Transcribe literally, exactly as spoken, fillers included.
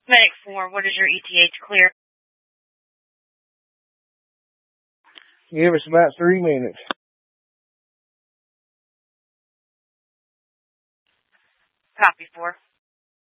Medic four, what is your E T A to clear? Give us about three minutes. Copy four.